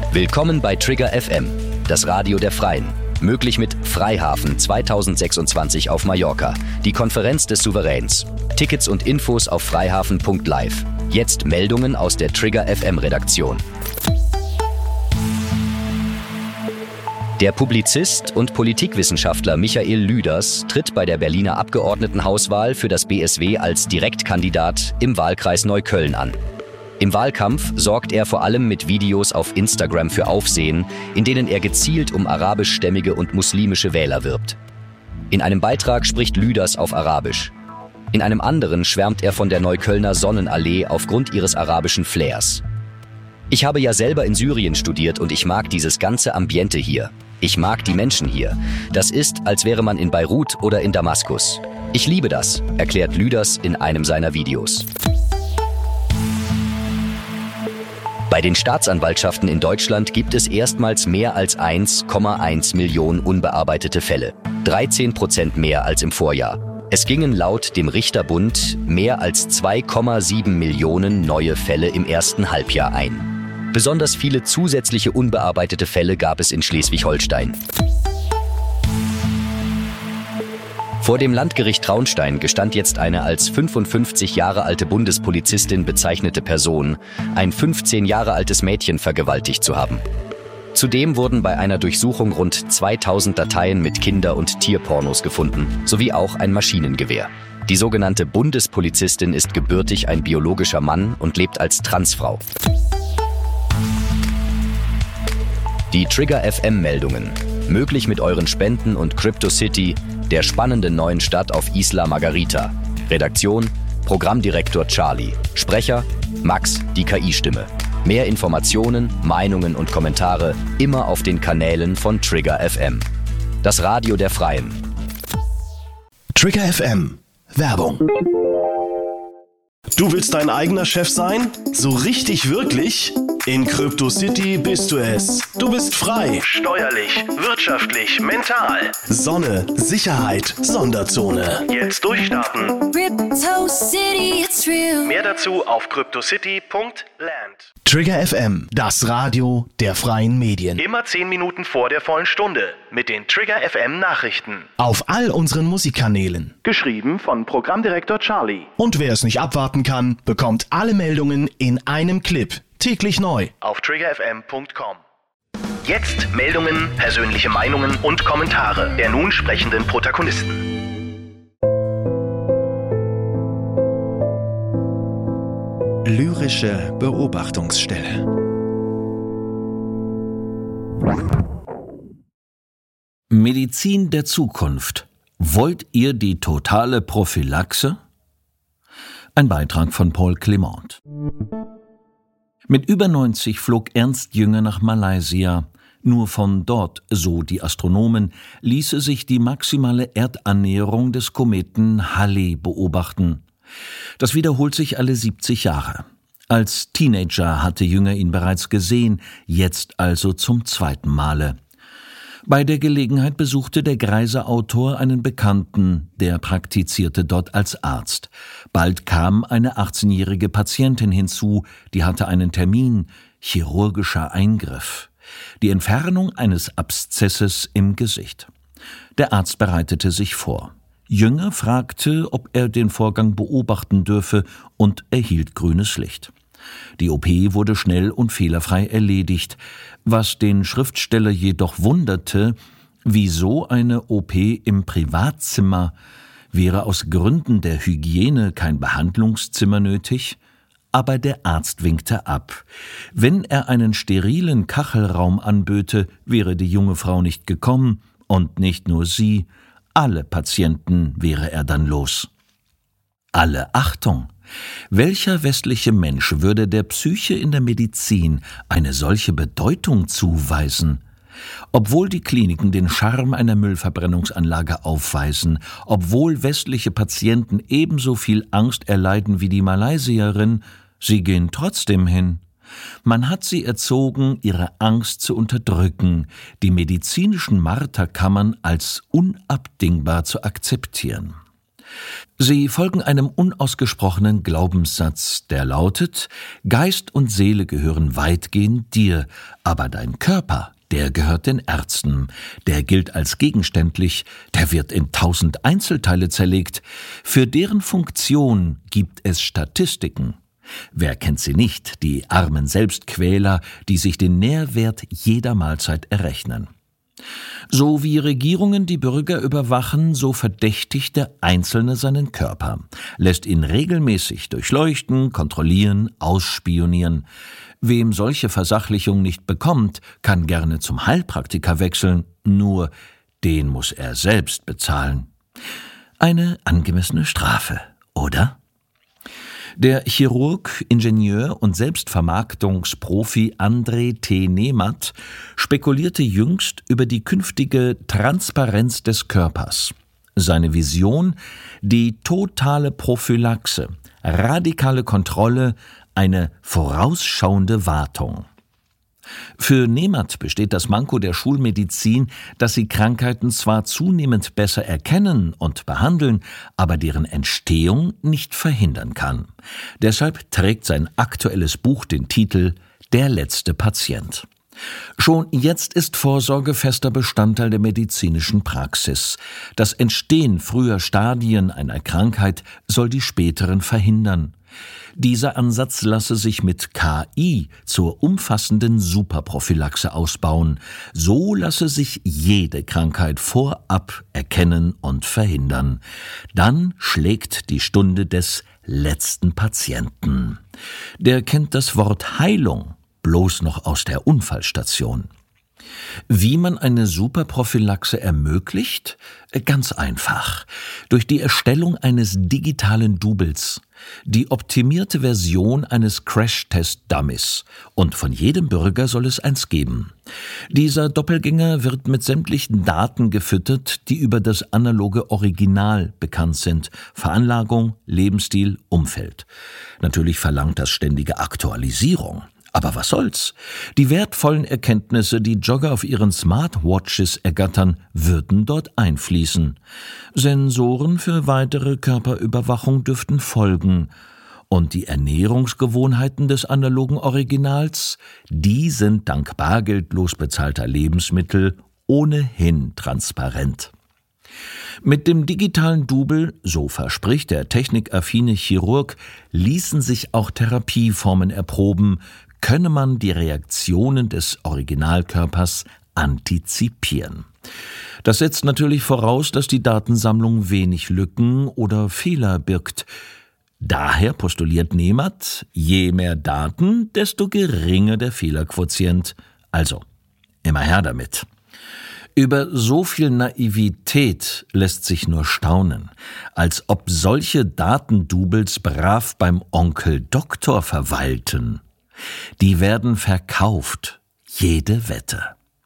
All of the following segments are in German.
Willkommen bei Trigger FM, das Radio der Freien. Möglich mit Freihafen 2026 auf Mallorca, die Konferenz des Souveräns. Tickets und Infos auf freihafen.live. Jetzt Meldungen aus der Trigger FM Redaktion. Der Publizist und Politikwissenschaftler Michael Lüders tritt bei der Berliner Abgeordnetenhauswahl für das BSW als Direktkandidat im Wahlkreis Neukölln an. Im Wahlkampf sorgt er vor allem mit Videos auf Instagram für Aufsehen, in denen er gezielt um arabischstämmige und muslimische Wähler wirbt. In einem Beitrag spricht Lüders auf Arabisch. In einem anderen schwärmt er von der Neuköllner Sonnenallee aufgrund ihres arabischen Flairs. Ich habe ja selber in Syrien studiert und ich mag dieses ganze Ambiente hier. Ich mag die Menschen hier. Das ist, als wäre man in Beirut oder in Damaskus. Ich liebe das, erklärt Lüders in einem seiner Videos. Bei den Staatsanwaltschaften in Deutschland gibt es erstmals mehr als 1,1 Millionen unbearbeitete Fälle. 13% mehr als im Vorjahr. Es gingen laut dem Richterbund mehr als 2,7 Millionen neue Fälle im ersten Halbjahr ein. Besonders viele zusätzliche unbearbeitete Fälle gab es in Schleswig-Holstein. Vor dem Landgericht Traunstein gestand jetzt eine als 55 Jahre alte Bundespolizistin bezeichnete Person, ein 15 Jahre altes Mädchen vergewaltigt zu haben. Zudem wurden bei einer Durchsuchung rund 2000 Dateien mit Kinder- und Tierpornos gefunden, sowie auch ein Maschinengewehr. Die sogenannte Bundespolizistin ist gebürtig ein biologischer Mann und lebt als Transfrau. Die Trigger FM-Meldungen. Möglich mit euren Spenden und CryptoCity, der spannenden neuen Stadt auf Isla Margarita. Redaktion: Programmdirektor Charlie. Sprecher: Max, die KI-Stimme. Mehr Informationen, Meinungen und Kommentare immer auf den Kanälen von Trigger FM. Das Radio der Freien. Trigger FM. Werbung. Du willst dein eigener Chef sein? So richtig wirklich? In CryptoCity bist du es. Du bist frei. Steuerlich, wirtschaftlich, mental. Sonne, Sicherheit, Sonderzone. Jetzt durchstarten. CryptoCity, it's real. Mehr dazu auf cryptocity.land. Trigger FM, das Radio der freien Medien. Immer 10 Minuten vor der vollen Stunde mit den Trigger FM Nachrichten. Auf all unseren Musikkanälen. Geschrieben von Programmdirektor Charlie. Und wer es nicht abwarten kann, bekommt alle Meldungen in einem Clip. Täglich neu. Auf triggerfm.com. Jetzt Meldungen, persönliche Meinungen und Kommentare der nun sprechenden Protagonisten. Lyrische Beobachtungsstelle. Medizin der Zukunft. Wollt ihr die totale Prophylaxe? Ein Beitrag von Paul Clement. Mit über 90 flog Ernst Jünger nach Malaysia. Nur von dort, so die Astronomen, ließe sich die maximale Erdannäherung des Kometen Halley beobachten. Das wiederholt sich alle 70 Jahre. Als Teenager hatte Jünger ihn bereits gesehen, jetzt also zum zweiten Male. Bei der Gelegenheit besuchte der greise Autor einen Bekannten, der praktizierte dort als Arzt. Bald kam eine 18-jährige Patientin hinzu, die hatte einen Termin, chirurgischer Eingriff. Die Entfernung eines Abszesses im Gesicht. Der Arzt bereitete sich vor. Jünger fragte, ob er den Vorgang beobachten dürfe und erhielt grünes Licht. Die OP wurde schnell und fehlerfrei erledigt. Was den Schriftsteller jedoch wunderte, wieso eine OP im Privatzimmer? Wäre aus Gründen der Hygiene kein Behandlungszimmer nötig? Aber der Arzt winkte ab. Wenn er einen sterilen Kachelraum anböte, wäre die junge Frau nicht gekommen, und nicht nur sie, alle Patienten wäre er dann los. Alle Achtung! Welcher westliche Mensch würde der Psyche in der Medizin eine solche Bedeutung zuweisen? Obwohl die Kliniken den Charme einer Müllverbrennungsanlage aufweisen, obwohl westliche Patienten ebenso viel Angst erleiden wie die Malaysierin, sie gehen trotzdem hin. Man hat sie erzogen, ihre Angst zu unterdrücken, die medizinischen Marterkammern als unabdingbar zu akzeptieren. Sie folgen einem unausgesprochenen Glaubenssatz, der lautet: Geist und Seele gehören weitgehend dir, aber dein Körper, der gehört den Ärzten, der gilt als gegenständlich, der wird in 1000 Einzelteile zerlegt. Für deren Funktion gibt es Statistiken. Wer kennt sie nicht, die armen Selbstquäler, die sich den Nährwert jeder Mahlzeit errechnen? So wie Regierungen die Bürger überwachen, so verdächtigt der Einzelne seinen Körper, lässt ihn regelmäßig durchleuchten, kontrollieren, ausspionieren. Wem solche Versachlichung nicht bekommt, kann gerne zum Heilpraktiker wechseln, nur den muss er selbst bezahlen. Eine angemessene Strafe, oder? Der Chirurg, Ingenieur und Selbstvermarktungsprofi André T. Nemat spekulierte jüngst über die künftige Transparenz des Körpers. Seine Vision: die totale Prophylaxe, radikale Kontrolle, eine vorausschauende Wartung. Für Nemat besteht das Manko der Schulmedizin, dass sie Krankheiten zwar zunehmend besser erkennen und behandeln, aber deren Entstehung nicht verhindern kann. Deshalb trägt sein aktuelles Buch den Titel »Der letzte Patient«. Schon jetzt ist Vorsorge fester Bestandteil der medizinischen Praxis. Das Entstehen früher Stadien einer Krankheit soll die späteren verhindern. Dieser Ansatz lasse sich mit KI zur umfassenden Superprophylaxe ausbauen. So lasse sich jede Krankheit vorab erkennen und verhindern. Dann schlägt die Stunde des letzten Patienten. Der kennt das Wort Heilung bloß noch aus der Unfallstation. Wie man eine Superprophylaxe ermöglicht? Ganz einfach. Durch die Erstellung eines digitalen Doubles, die optimierte Version eines Crash-Test-Dummies. Und von jedem Bürger soll es eins geben. Dieser Doppelgänger wird mit sämtlichen Daten gefüttert, die über das analoge Original bekannt sind. Veranlagung, Lebensstil, Umfeld. Natürlich verlangt das ständige Aktualisierung. Aber was soll's? Die wertvollen Erkenntnisse, die Jogger auf ihren Smartwatches ergattern, würden dort einfließen. Sensoren für weitere Körperüberwachung dürften folgen. Und die Ernährungsgewohnheiten des analogen Originals, die sind dank bargeldlos bezahlter Lebensmittel ohnehin transparent. Mit dem digitalen Double, so verspricht der technikaffine Chirurg, ließen sich auch Therapieformen erproben, könne man die Reaktionen des Originalkörpers antizipieren. Das setzt natürlich voraus, dass die Datensammlung wenig Lücken oder Fehler birgt. Daher postuliert Nemat, je mehr Daten, desto geringer der Fehlerquotient. Also, immer her damit. Über so viel Naivität lässt sich nur staunen, als ob solche Datendoubles brav beim Onkel Doktor verweilten. Die werden verkauft, jede Wette.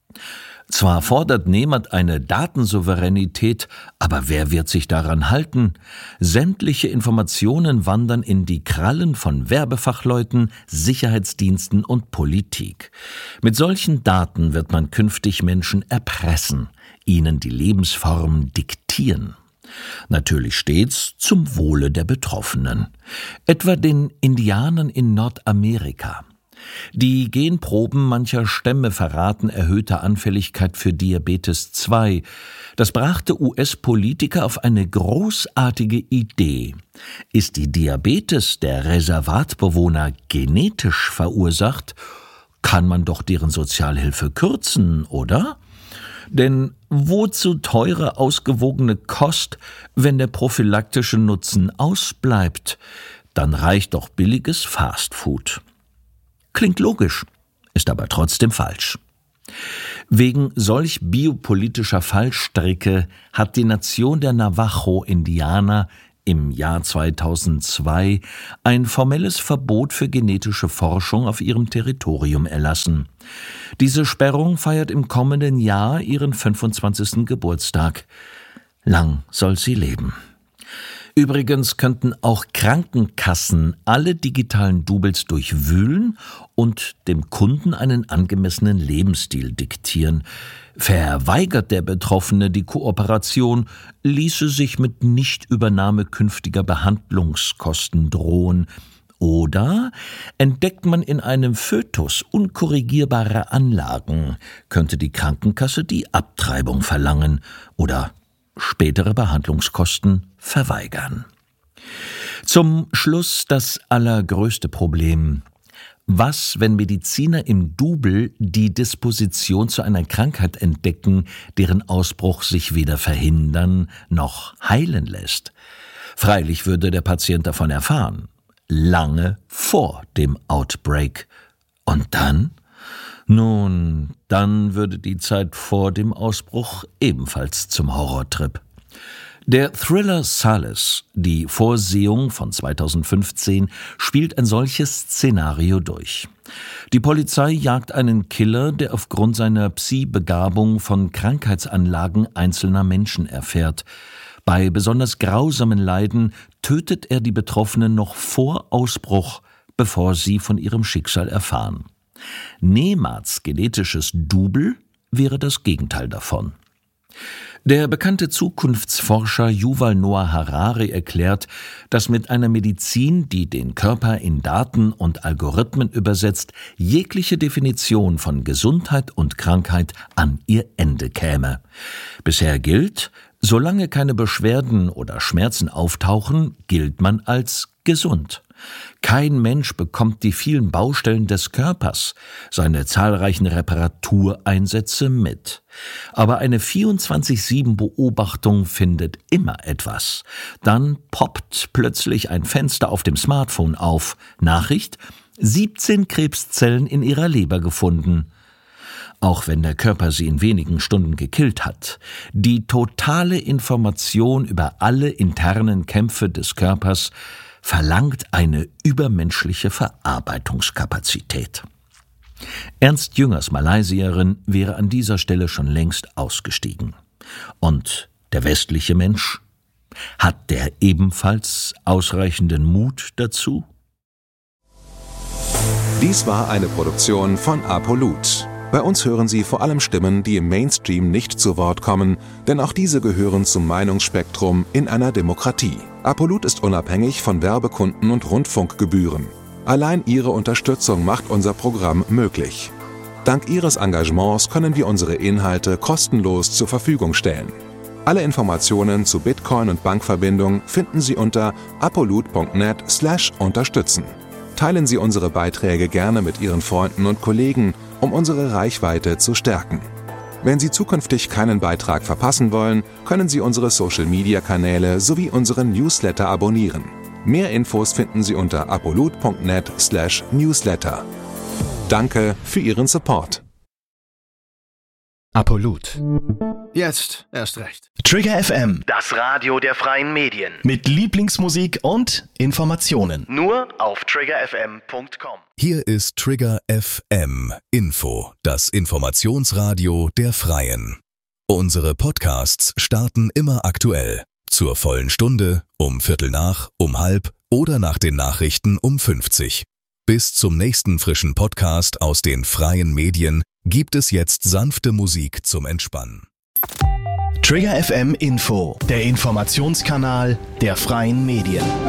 Zwar fordert Nemat eine Datensouveränität, aber wer wird sich daran halten? Sämtliche Informationen wandern in die Krallen von Werbefachleuten, Sicherheitsdiensten und Politik. Mit solchen Daten wird man künftig Menschen erpressen, ihnen die Lebensform diktieren. Natürlich stets zum Wohle der Betroffenen. Etwa den Indianern in Nordamerika. Die Genproben mancher Stämme verraten erhöhte Anfälligkeit für Diabetes 2. Das brachte US-Politiker auf eine großartige Idee. Ist die Diabetes der Reservatbewohner genetisch verursacht, kann man doch deren Sozialhilfe kürzen, oder? Denn wozu teure, ausgewogene Kost, wenn der prophylaktische Nutzen ausbleibt? Dann reicht doch billiges Fastfood. Klingt logisch, ist aber trotzdem falsch. Wegen solch biopolitischer Fallstricke hat die Nation der Navajo-Indianer im Jahr 2002 ein formelles Verbot für genetische Forschung auf ihrem Territorium erlassen. Diese Sperrung feiert im kommenden Jahr ihren 25. Geburtstag. Lang soll sie leben. Übrigens könnten auch Krankenkassen alle digitalen Doubles durchwühlen und dem Kunden einen angemessenen Lebensstil diktieren. Verweigert der Betroffene die Kooperation, ließe sich mit Nichtübernahme künftiger Behandlungskosten drohen. Oder entdeckt man in einem Fötus unkorrigierbare Anlagen, könnte die Krankenkasse die Abtreibung verlangen oder spätere Behandlungskosten verweigern. Zum Schluss das allergrößte Problem. Was, wenn Mediziner im Double die Disposition zu einer Krankheit entdecken, deren Ausbruch sich weder verhindern noch heilen lässt? Freilich würde der Patient davon erfahren, lange vor dem Outbreak. Und dann? Nun, dann würde die Zeit vor dem Ausbruch ebenfalls zum Horrortrip. Der Thriller Solace, die Vorsehung von 2015, spielt ein solches Szenario durch. Die Polizei jagt einen Killer, der aufgrund seiner Psi-Begabung von Krankheitsanlagen einzelner Menschen erfährt. Bei besonders grausamen Leiden tötet er die Betroffenen noch vor Ausbruch, bevor sie von ihrem Schicksal erfahren. Nemats genetisches Double wäre das Gegenteil davon. Der bekannte Zukunftsforscher Yuval Noah Harari erklärt, dass mit einer Medizin, die den Körper in Daten und Algorithmen übersetzt, jegliche Definition von Gesundheit und Krankheit an ihr Ende käme. Bisher gilt, solange keine Beschwerden oder Schmerzen auftauchen, gilt man als gesund. Kein Mensch bekommt die vielen Baustellen des Körpers, seine zahlreichen Reparatureinsätze mit. Aber eine 24/7-Beobachtung findet immer etwas. Dann poppt plötzlich ein Fenster auf dem Smartphone auf. Nachricht: 17 Krebszellen in ihrer Leber gefunden. Auch wenn der Körper sie in wenigen Stunden gekillt hat. Die totale Information über alle internen Kämpfe des Körpers verlangt eine übermenschliche Verarbeitungskapazität. Ernst Jüngers Malaysierin wäre an dieser Stelle schon längst ausgestiegen. Und der westliche Mensch? Hat der ebenfalls ausreichenden Mut dazu? Dies war eine Produktion von Apolut. Bei uns hören Sie vor allem Stimmen, die im Mainstream nicht zu Wort kommen, denn auch diese gehören zum Meinungsspektrum in einer Demokratie. Apolut ist unabhängig von Werbekunden und Rundfunkgebühren. Allein Ihre Unterstützung macht unser Programm möglich. Dank Ihres Engagements können wir unsere Inhalte kostenlos zur Verfügung stellen. Alle Informationen zu Bitcoin und Bankverbindung finden Sie unter apolut.net/unterstützen. Teilen Sie unsere Beiträge gerne mit Ihren Freunden und Kollegen, um unsere Reichweite zu stärken. Wenn Sie zukünftig keinen Beitrag verpassen wollen, können Sie unsere Social-Media-Kanäle sowie unseren Newsletter abonnieren. Mehr Infos finden Sie unter apolut.net/newsletter. Danke für Ihren Support. Apolut. Jetzt erst recht. Trigger FM, das Radio der freien Medien. Mit Lieblingsmusik und Informationen. Nur auf triggerfm.com. Hier ist Trigger FM Info, das Informationsradio der Freien. Unsere Podcasts starten immer aktuell. Zur vollen Stunde, um Viertel nach, um halb oder nach den Nachrichten um 50. Bis zum nächsten frischen Podcast aus den freien Medien gibt es jetzt sanfte Musik zum Entspannen. Trigger FM Info, der Informationskanal der freien Medien.